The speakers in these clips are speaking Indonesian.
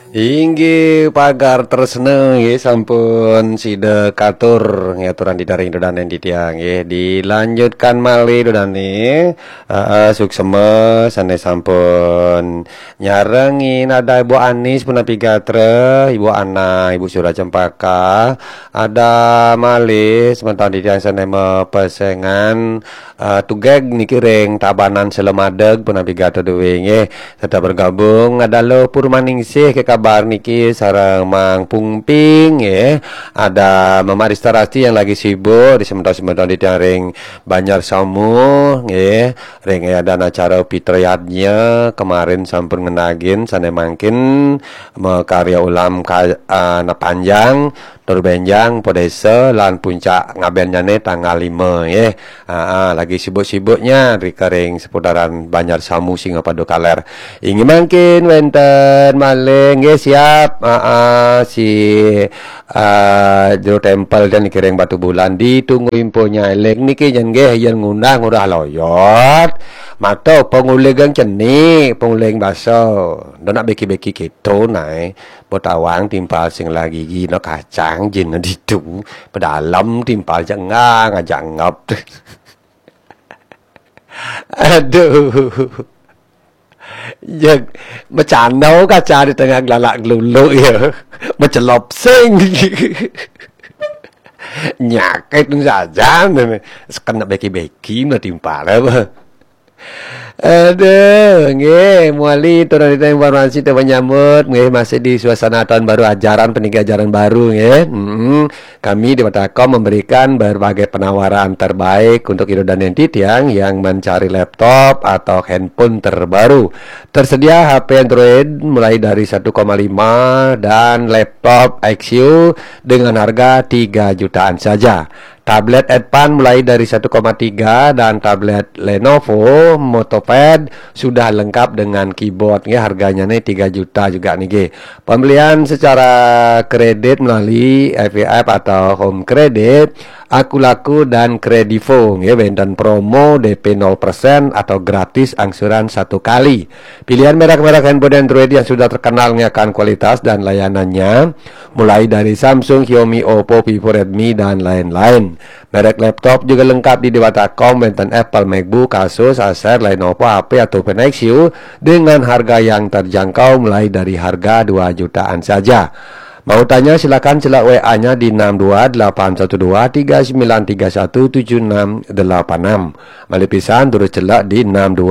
Inggih pagar terseneng nggih sampun sida katur ngaturan di daring dodanen di tiang nggih dilanjutkan malih dodane suksema sanes sampun nyarengin ada Ibu Anis punapi gatre Ibu Ana Ibu Surah Cempaka ada malih sementara di tiang sane mepesengan tugeg niki ring tabanan selemadeg punapi gatre dewe nggih serta bergabung ada lo Purmaningsih ke kabar niki sareng Mang Pungping ya. Ada Mama Ristarasti yang lagi sibuk di sementara di ring Banjar Samu ya. Ring ada acara pitrayatnya kemarin sampun ngenagin sane mangkin karya ulam na panjang Tur Benjang Podese lan puncak ngabenjane tanggal 5 ya. Lagi sibuk-sibuknya ring seputaran Banjar Samu Singa Padu Kaler. Ingin mungkin wenten maling nggih siap si Jero Tempel dan kiring Batu Bulan ditunggu infonya eling niki yen nggih yen ngundang udah loyot mato pengulegang ceni penguleg baso do nak beki-beki gitu nae botawang timpal sing lagi gino kacang jin ditu pedalam timpal jangang ngajangap aduh ya bercanda kaca di tengah gelalak gelulu ya mencelop sing nyakit saja kena beki-beki mentimpa apa aduh nggih muali turun informasi teu menyambut nggih masih di suasana tahun baru ajaran peninggi ajaran baru nggih. Kami di Watakom memberikan berbagai penawaran terbaik untuk Irodan Entit yang mencari laptop atau handphone terbaru. Tersedia HP Android mulai dari 1,5 dan laptop iQOO dengan harga 3 jutaan saja. Tablet Advan mulai dari 1,3 dan tablet Lenovo Motopad sudah lengkap dengan keyboard ya, harganya nih 3 juta juga nih. Pembelian secara kredit melalui FVF atau Home Credit, Akulaku dan Kredivo ya, dan promo DP 0% atau gratis angsuran 1 kali. Pilihan merek-merek handphone Android yang sudah terkenal akan kualitas dan layanannya mulai dari Samsung, Xiaomi, Oppo, Vivo, Redmi dan lain-lain. Merek laptop juga lengkap di Dewatakom, benten Apple, MacBook, Asus, Acer, Lenovo, HP atau Nexus dengan harga yang terjangkau mulai dari harga 2 jutaan saja. Mau tanya silakan celak WA-nya di 6281239317686. Malih pisan terus celak di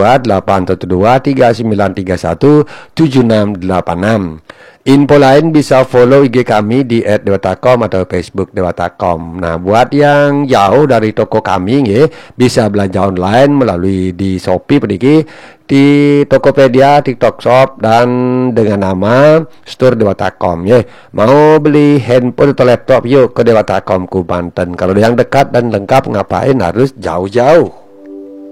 6281239317686. Info lain bisa follow IG kami di @dewatakom atau Facebook Dewatakom. Nah, buat yang jauh dari toko kami ya, bisa belanja online melalui di Shopee pediki, di Tokopedia, TikTok Shop dan dengan nama Store Dewatakom ya. Mau beli handphone atau laptop yuk ke Dewatakom ku Banten. Kalau yang dekat dan lengkap ngapain harus jauh-jauh.